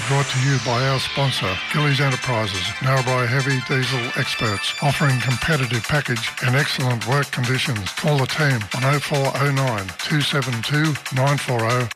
brought to you by our sponsor, Gillies Enterprises, Narrabri Heavy Diesel Experts, offering competitive package and excellent work conditions. Call the team on 0409 272 940